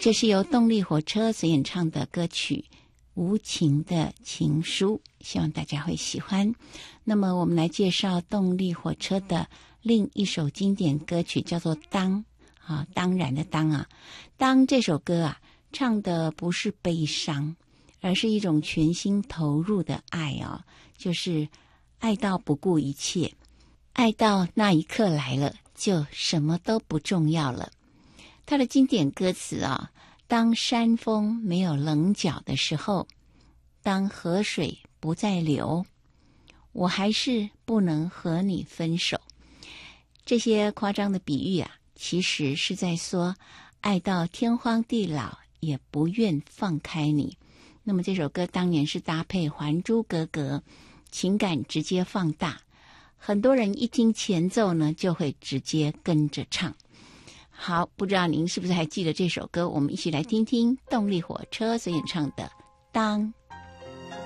这是由动力火车所演唱的歌曲《无情的情书》，希望大家会喜欢。那么我们来介绍动力火车的另一首经典歌曲，叫做《当》啊，当然的当啊。当这首歌啊，唱的不是悲伤，而是一种全心投入的爱啊，就是爱到不顾一切，爱到那一刻来了，就什么都不重要了。他的经典歌词啊，当山峰没有棱角的时候，当河水不再流，我还是不能和你分手。这些夸张的比喻啊，其实是在说爱到天荒地老也不愿放开你。那么这首歌当年是搭配《还珠格格》，情感直接放大，很多人一听前奏呢，就会直接跟着唱。好，不知道您是不是还记得这首歌？我们一起来听听动力火车所演唱的《当》。